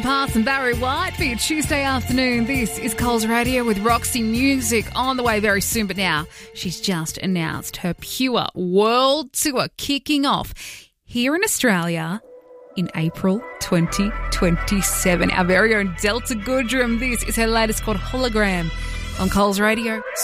Path and Barry White for your Tuesday afternoon. This is Coles Radio with Roxy Music on the way very soon. But now she's just announced her Pure World Tour kicking off here in Australia in April 2027. Our very own Delta Goodrum. This is her latest called Hologram on Coles Radio.